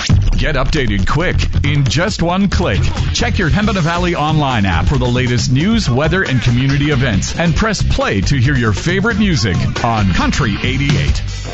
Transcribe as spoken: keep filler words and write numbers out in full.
Get updated quick in just one click. Check your Pembina Valley online app for the latest news, weather, and community events, and press play to hear your favorite music on Country eighty-eight.